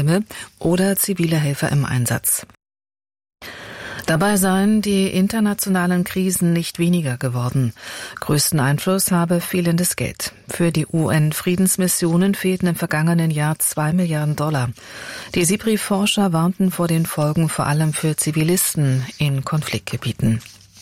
Flüchtlingsheime oder zivile Helfer im Einsatz. Dabei seien die internationalen Krisen nicht weniger geworden. Größten Einfluss habe fehlendes Geld. Für die UN-Friedensmissionen fehlten im vergangenen Jahr $2 Milliarden. Die SIPRI-Forscher warnten vor den Folgen vor allem für Zivilisten in Konfliktgebieten.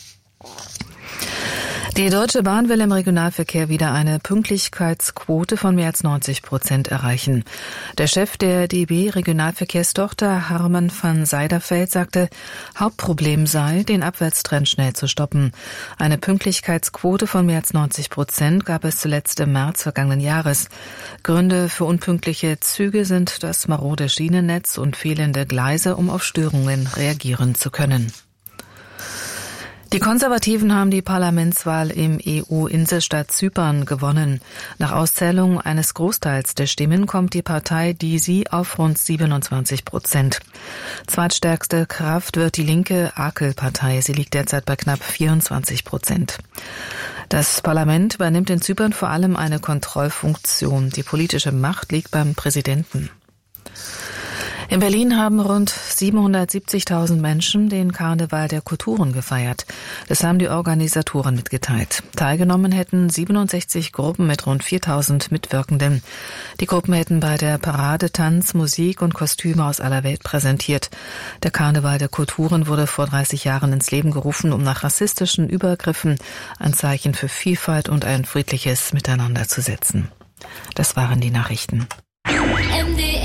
Die Deutsche Bahn will im Regionalverkehr wieder eine Pünktlichkeitsquote von mehr als 90% erreichen. Der Chef der DB Regionalverkehrstochter, Harmen van Seiderveld, sagte, Hauptproblem sei, den Abwärtstrend schnell zu stoppen. Eine Pünktlichkeitsquote von mehr als 90% gab es zuletzt im März vergangenen Jahres. Gründe für unpünktliche Züge sind das marode Schienennetz und fehlende Gleise, um auf Störungen reagieren zu können. Die Konservativen haben die Parlamentswahl im EU-Inselstaat Zypern gewonnen. Nach Auszählung eines Großteils der Stimmen kommt die Partei DISI auf rund 27%. Zweitstärkste Kraft wird die linke AKEL-Partei. Sie liegt derzeit bei knapp 24%. Das Parlament übernimmt in Zypern vor allem eine Kontrollfunktion. Die politische Macht liegt beim Präsidenten. In Berlin haben rund 770.000 Menschen den Karneval der Kulturen gefeiert. Das haben die Organisatoren mitgeteilt. Teilgenommen hätten 67 Gruppen mit rund 4.000 Mitwirkenden. Die Gruppen hätten bei der Parade Tanz, Musik und Kostüme aus aller Welt präsentiert. Der Karneval der Kulturen wurde vor 30 Jahren ins Leben gerufen, um nach rassistischen Übergriffen ein Zeichen für Vielfalt und ein friedliches Miteinander zu setzen. Das waren die Nachrichten.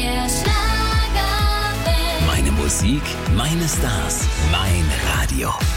Meine Musik, meine Stars, mein Radio.